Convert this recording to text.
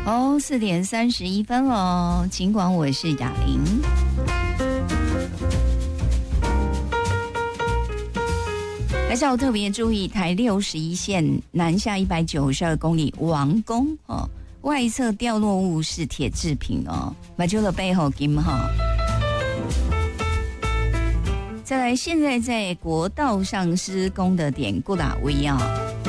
哦，4:31了，尽管我是雅玲。还是要特别注意，台61线南下192公里王宫哦，外侧掉落物是铁制品哦，把就了背后金哈。再来，现在在国道上施工的典固拉威啊。